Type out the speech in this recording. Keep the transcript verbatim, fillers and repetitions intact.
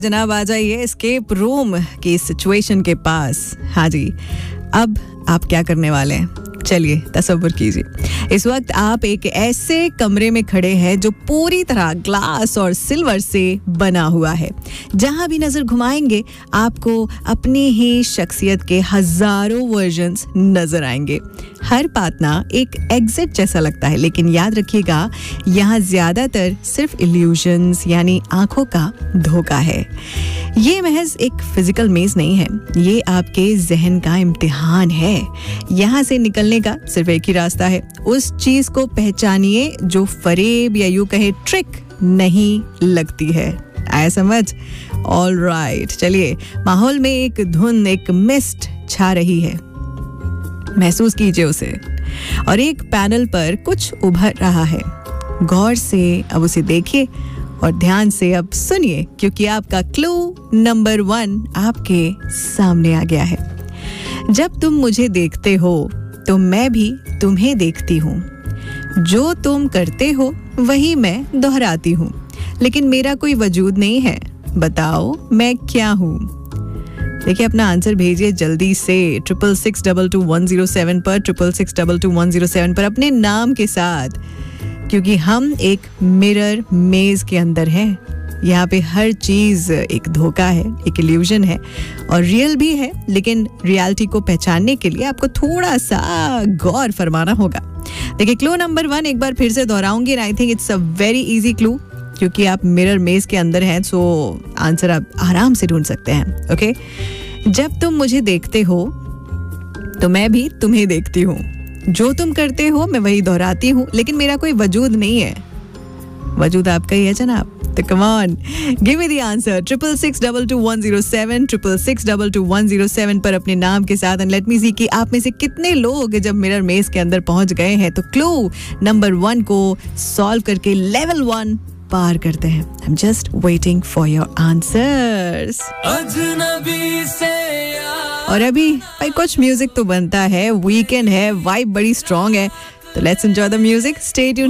जनाब आ जाइए escape room की सिचुएशन के पास। हाँ जी, अब आप क्या करने वाले हैं, चलिए तसव्वुर कीजिए। इस वक्त आप एक ऐसे कमरे में खड़े हैं जो पूरी तरह ग्लास और सिल्वर से बना हुआ है। जहां भी नजर घुमाएंगे आपको अपनी ही शख्सियत के हजारों वर्जन्स नजर आएंगे। हर पातना एक एग्जिट जैसा लगता है, लेकिन याद रखिएगा यहाँ ज्यादातर सिर्फ इल्यूजन्स यानी आंखों का धोखा है। ये महज एक फिजिकल मेज नहीं है, ये आपके जहन का इम्तिहान है। यहाँ से निकलने का सिर्फ एक ही रास्ता है, उस चीज को पहचानिए जो फरेब या यूं कहे ट्रिक नहीं लगती है। आया समझ? ऑल राइट, चलिए माहौल में एक धुन, एक मिस्ट छा रही है, महसूस कीजिए उसे। और एक पैनल पर कुछ उभर रहा है। गौर से अब उसे देखिए और ध्यान से अब सुनिए, क्योंकि आपका क्लू नंबर वन आपके सामने आ गया है। जब तुम मुझे देखते हो तो मैं भी तुम्हें देखती हूँ। जो तुम करते हो वही मैं दोहराती हूँ, लेकिन मेरा कोई वजूद नहीं है। बताओ मैं क्या हूँ? देखिए अपना आंसर भेजिए जल्दी से triple six double two one zero seven पर, triple six double two one zero seven पर अपने नाम के साथ, क्योंकि हम एक मिरर मेज के अंदर हैं। यहाँ पे हर चीज एक धोखा है, एक इल्यूजन है और रियल भी है, लेकिन रियलिटी को पहचानने के लिए आपको थोड़ा सा गौर फरमाना होगा। देखिए क्लू नंबर वन एक बार फिर से दोहराऊंगी, I think it's a very easy clue, क्योंकि आप मिरर मेज के अंदर हैं, सो आंसर आप आराम से ढूंढ सकते हैं। ओके, जब तुम मुझे देखते हो तो मैं भी तुम्हें देखती हूँ। जो तुम करते हो मैं वही दोहराती हूँ, लेकिन मेरा कोई वजूद नहीं है। वजूद आपका ही है जनाब। तो come on, give me the answer. Triple six double two one zero seven, triple six double two one zero seven पर अपने नाम के साथ, एंड लेट मी सी कि आप में से कितने लोग जब मिरर मेज के अंदर पहुंच गए हैं तो क्लू नंबर वन को सॉल्व करके लेवल वन पार करते हैं। I am just waiting for your answers. और अभी भाई कुछ म्यूजिक तो बनता है, वीकेंड है, वाइब बड़ी स्ट्रांग है, तो let's enjoy the music. Stay tuned.